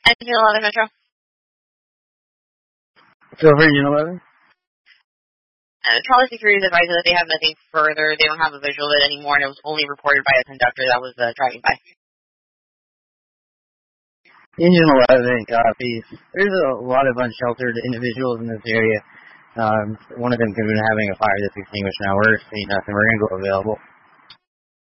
Engine 11 Metro. Silver Engine 11. Trolley Security is advising that they have nothing further. They don't have a visual of it anymore, and it was only reported by a conductor that was driving by. Engine 11, copies. There's a lot of unsheltered individuals in this area. One of them could have been having a fire that's extinguished now. We're seeing nothing. We're going to go available.